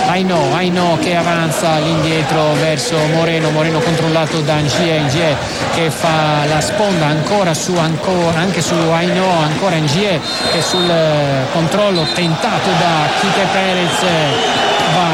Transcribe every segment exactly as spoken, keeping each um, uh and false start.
Aino, Aino che avanza all'indietro verso Moreno, Moreno controllato da Ngie, Ngie che fa la sponda ancora su ancora, anche su Aino, ancora Ngie che sul controllo tentato da Quique Perez va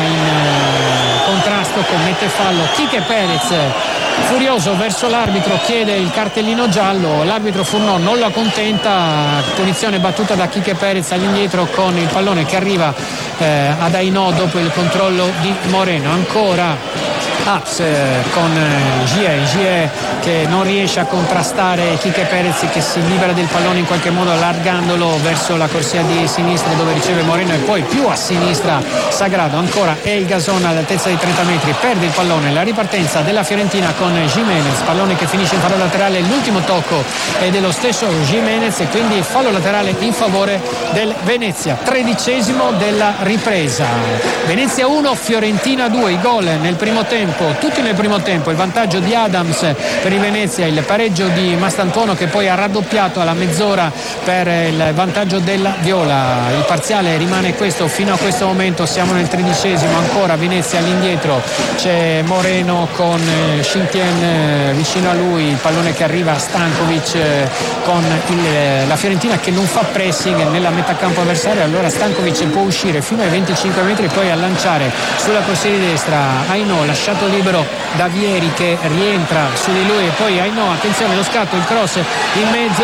in contrasto, commette fallo. Quique Perez furioso verso l'arbitro, chiede il cartellino giallo, l'arbitro Furnon non lo accontenta, punizione battuta da Quique Perez all'indietro con il pallone che arriva eh, ad Aino dopo il controllo di Moreno. Ancora Aps eh, con eh, Gie, Gie che non riesce a contrastare Quique Perez, che si libera del pallone in qualche modo allargandolo verso la corsia di sinistra dove riceve Moreno, e poi più a sinistra Sagrado. Ancora El Gason all'altezza di trenta metri, perde il pallone, la ripartenza della Fiorentina con Giménez, pallone che finisce in fallo laterale, l'ultimo tocco è dello stesso Giménez e quindi fallo laterale in favore del Venezia. Tredicesimo della ripresa, Venezia uno, Fiorentina due, i gol nel primo tempo, tutti nel primo tempo, il vantaggio di Adams per il Venezia, il pareggio di Mastantuono che poi ha raddoppiato alla mezz'ora per il vantaggio della Viola. Il parziale rimane questo fino a questo momento, siamo nel tredicesimo, ancora Venezia all'indietro, c'è Moreno con Shintian vicino a lui, il pallone che arriva a Stankovic con il, la Fiorentina che non fa pressing nella metà campo avversario, allora Stankovic può uscire fino ai venticinque metri e poi a lanciare sulla corsia di destra Aino, lasciato libero da Vieri che rientra su di lui e poi Aino, attenzione lo scatto, il cross in mezzo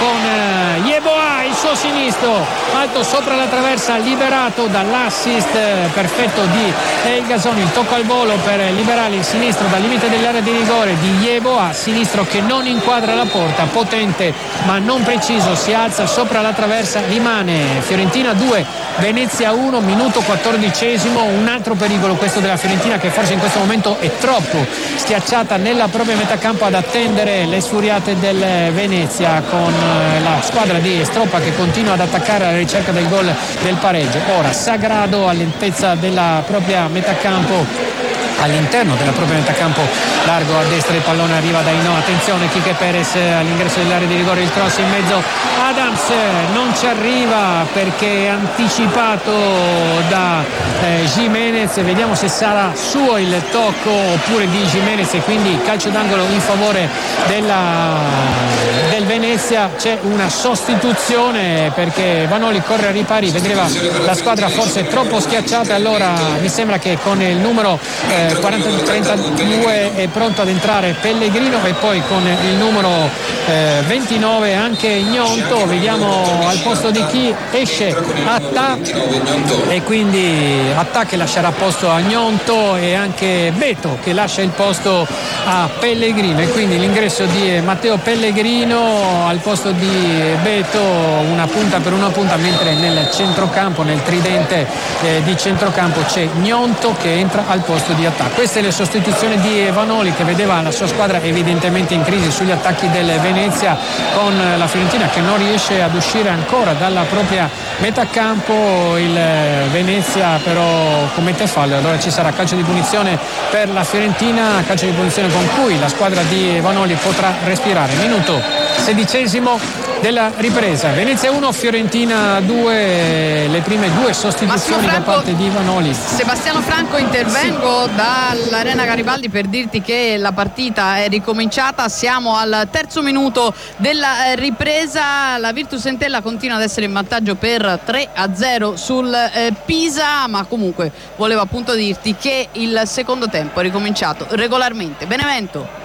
con Yeboah, il suo sinistro alto sopra la traversa, liberato dall'assist perfetto di El Gason, il tocco al volo per liberare il sinistro dal limite dell'area di rigore di Yeboah, sinistro che non inquadra la porta, potente ma non preciso, si alza sopra la traversa, rimane Fiorentina due, Venezia uno, minuto quattordicesimo, un altro pericolo questo della Fiorentina che forse in questo momento è troppo schiacciata nella propria metà campo ad attendere le sfuriate del Venezia, con la squadra di Stroppa che continua ad attaccare alla ricerca del gol del pareggio. Ora Sagrado all'altezza della propria metà campo, all'interno della propria metà campo largo a destra, il pallone arriva da Aino, attenzione Quique Perez all'ingresso dell'area di rigore, il cross in mezzo, Adams non ci arriva perché è anticipato da eh, Giménez, vediamo se sarà suo il tocco oppure di Giménez e quindi calcio d'angolo in favore della, del Venezia. C'è una sostituzione perché Vanoli corre a ripari, vedeva la squadra forse troppo schiacciata, allora mi sembra che con il numero eh, quaranta trentadue è pronto ad entrare Pellegrino e poi con il numero eh, ventinove anche Gnonto, vediamo al posto di chi esce Attà e quindi Attà che lascerà posto a Gnonto e anche Beto che lascia il posto a Pellegrino e quindi l'ingresso di Matteo Pellegrino al posto di Beto, una punta per una punta, mentre nel centrocampo, nel tridente eh, di centrocampo c'è Gnonto che entra al posto di Attà. Queste le sostituzioni di Vanoli che vedeva la sua squadra evidentemente in crisi sugli attacchi del Venezia, con la Fiorentina che non riesce ad uscire ancora dalla propria metà campo. Il Venezia però commette fallo, allora ci sarà calcio di punizione per la Fiorentina, calcio di punizione con cui la squadra di Vanoli potrà respirare. Minuto sedicesimo della ripresa, Venezia uno, Fiorentina due, le prime due sostituzioni Franco, da parte di Vanoli. Sebastiano Franco, intervengo sì. dall'Arena Garibaldi per dirti che la partita è ricominciata, siamo al terzo minuto della ripresa, la Virtus Entella continua ad essere in vantaggio per tre a zero sul eh, Pisa, ma comunque volevo appunto dirti che il secondo tempo è ricominciato regolarmente. Benevento.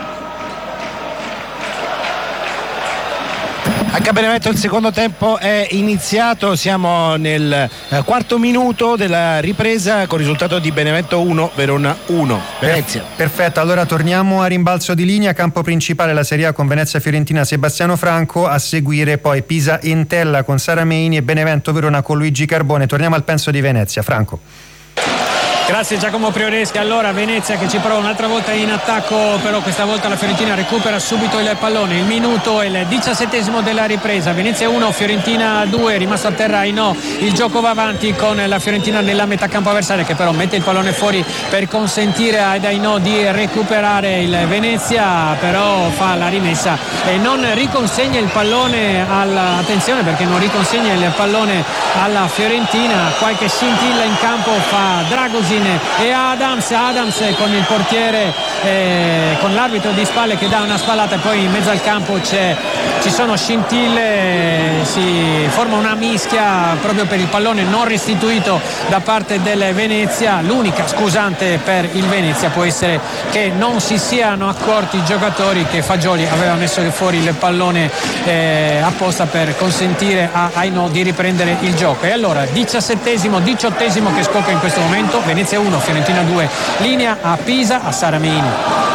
Anche a Benevento il secondo tempo è iniziato, siamo nel eh, quarto minuto della ripresa con risultato di Benevento uno, Verona uno. Venezia. Perfetto, allora torniamo a rimbalzo di linea, campo principale la Serie A con Venezia Fiorentina Sebastiano Franco, a seguire poi Pisa Entella con Sara Meini e Benevento Verona con Luigi Carbone. Torniamo al penso di Venezia, Franco. Grazie Giacomo Prioreschi. Allora Venezia che ci prova un'altra volta in attacco, però questa volta la Fiorentina recupera subito il pallone. Il minuto è il diciassettesimo della ripresa. Venezia uno, Fiorentina due, rimasto a terra Ainò. Il gioco va avanti con la Fiorentina nella metà campo avversaria, che però mette il pallone fuori per consentire ad Ainò di recuperare il Venezia, però fa la rimessa e non riconsegna il pallone alla, attenzione perché non riconsegna il pallone alla Fiorentina. Qualche scintilla in campo fa Dragosin e Adams Adams con il portiere eh, con l'arbitro di spalle che dà una spallata, e poi in mezzo al campo c'è, ci sono scintille, si forma una mischia proprio per il pallone non restituito da parte del Venezia. L'unica scusante per il Venezia può essere che non si siano accorti i giocatori che Fagioli aveva messo fuori il pallone eh, apposta per consentire a Ainò di riprendere il gioco. E allora diciassettesimo diciottesimo che scoppia in questo momento. Venezia uno, Fiorentina due, linea a Pisa, a Saramini.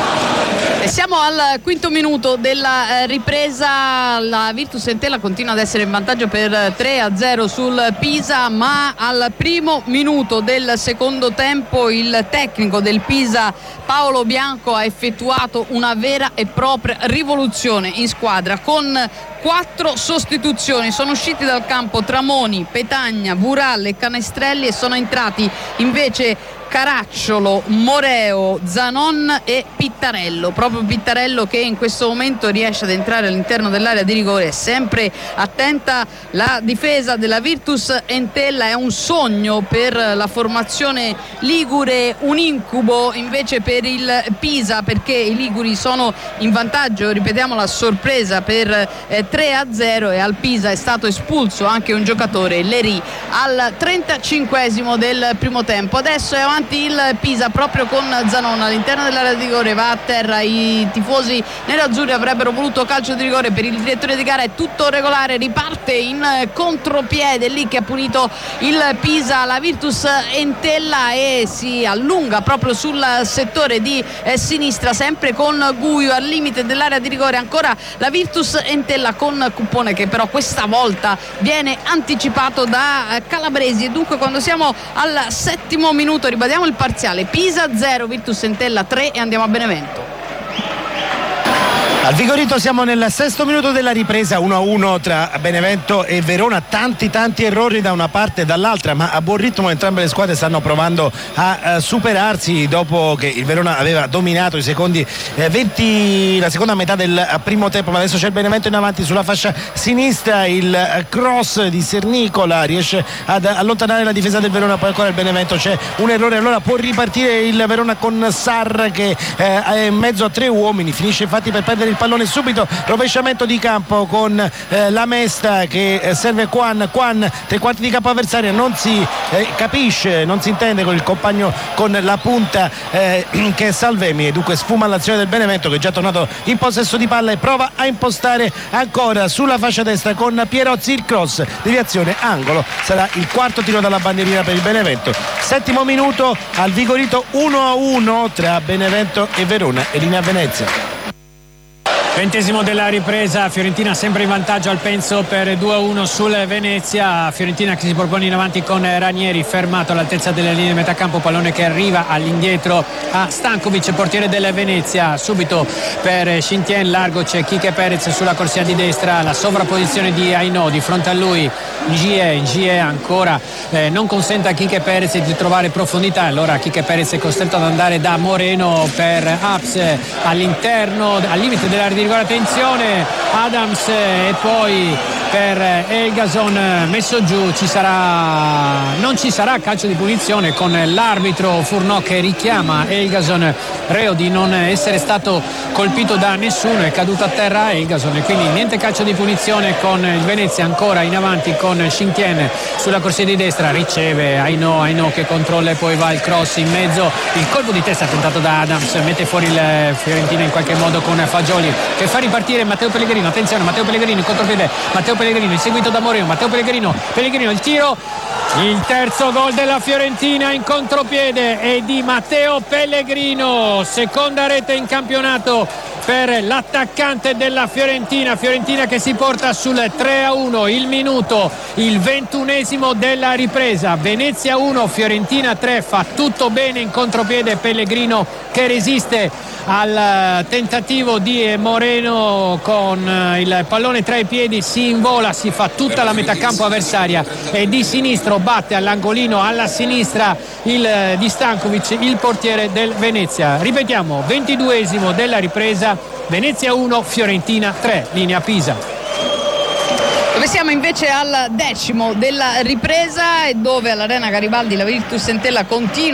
E siamo al quinto minuto della ripresa. La Virtus Entella continua ad essere in vantaggio per tre a zero sul Pisa, ma al primo minuto del secondo tempo il tecnico del Pisa Paolo Bianco ha effettuato una vera e propria rivoluzione in squadra con quattro sostituzioni. Sono usciti dal campo Tramoni, Petagna, Vural e Canestrelli e sono entrati invece Caracciolo, Moreo, Zanon e Pittarello. Proprio Pittarello che in questo momento riesce ad entrare all'interno dell'area di rigore. È sempre attenta la difesa della Virtus Entella, è un sogno per la formazione ligure, un incubo invece per il Pisa, perché i liguri sono in vantaggio, ripetiamo la sorpresa, per eh, tre a zero, e al Pisa è stato espulso anche un giocatore, Leri, al trentacinquesimo del primo tempo. Adesso è avanti il Pisa proprio con Zanon all'interno dell'area di rigore, va a terra. I tifosi nerazzurri avrebbero voluto calcio di rigore, per il direttore di gara è tutto regolare, riparte in contropiede, lì che ha punito il Pisa, la Virtus Entella, e si allunga proprio sul settore di eh, sinistra, sempre con Guio al limite dell'area di rigore. Ancora la Virtus Entella con Cuppone, che però questa volta viene anticipato da eh, Calabresi. E dunque quando siamo al settimo minuto ribadiamo il parziale: Pisa zero, Virtus Entella tre, e andiamo a Benevento. Al Vigorito siamo nel sesto minuto della ripresa, uno a uno tra Benevento e Verona. Tanti tanti errori da una parte e dall'altra, ma a buon ritmo entrambe le squadre stanno provando a, a superarsi dopo che il Verona aveva dominato i secondi eh, venti, la seconda metà del primo tempo. Ma adesso c'è il Benevento in avanti sulla fascia sinistra, il cross di Sernicola riesce ad allontanare la difesa del Verona, poi ancora il Benevento, c'è un errore, allora può ripartire il Verona con Sarr che eh, è in mezzo a tre uomini, finisce infatti per perdere il pallone subito. Rovesciamento di campo con eh, la Mesta che eh, serve Quan Quan tre quarti di campo avversaria, non si eh, capisce, non si intende con il compagno, con la punta eh, che è Salvemi, e dunque sfuma l'azione del Benevento, che è già tornato in possesso di palla e prova a impostare ancora sulla fascia destra con Pierozzi il cross, deviazione angolo, sarà il quarto tiro dalla bandierina per il Benevento. Settimo minuto, al Vigorito uno a uno tra Benevento e Verona, e linea Venezia. Ventesimo della ripresa, Fiorentina sempre in vantaggio al Penso per due a uno sul Venezia. Fiorentina che si propone in avanti con Ranieri, fermato all'altezza della linea di metà campo, pallone che arriva all'indietro a Stankovic, portiere del Venezia. Subito per Scintien, largo c'è Quique Perez sulla corsia di destra, la sovrapposizione di Ainò, di fronte a lui Gie, Gie ancora eh, non consente a Quique Perez di trovare profondità, allora Quique Perez è costretto ad andare da Moreno per Aps all'interno, al limite dell'area di rigore. Attenzione, Adams, e poi per Elgason messo giù, ci sarà, non ci sarà calcio di punizione, con l'arbitro Furnò che richiama Elgason, reo di non essere stato colpito da nessuno, è caduto a terra Elgason, e quindi niente calcio di punizione, con il Venezia ancora in avanti con Scintien sulla corsia di destra, riceve Ainò, Ainò che controlla e poi va il cross in mezzo, il colpo di testa tentato da Adams, mette fuori il Fiorentina in qualche modo con Fagioli che fa ripartire Matteo Pellegrino. Attenzione, Matteo Pellegrino in contropiede, Matteo Pellegrino inseguito da Moreno, Matteo Pellegrino, Pellegrino il tiro, il terzo gol della Fiorentina in contropiede è di Matteo Pellegrino, seconda rete in campionato per l'attaccante della Fiorentina. Fiorentina che si porta sul tre a uno, il minuto, il ventunesimo della ripresa. Venezia uno, Fiorentina tre, fa tutto bene in contropiede Pellegrino che resiste al tentativo di Moreno con il pallone tra i piedi, si invola, si fa tutta la metà campo avversaria e di sinistro batte all'angolino alla sinistra il di Stankovic, il portiere del Venezia. Ripetiamo, ventiduesimo della ripresa, Venezia uno, Fiorentina tre, linea Pisa. Dove siamo invece al decimo della ripresa e dove all'Arena Garibaldi la Virtus Entella continua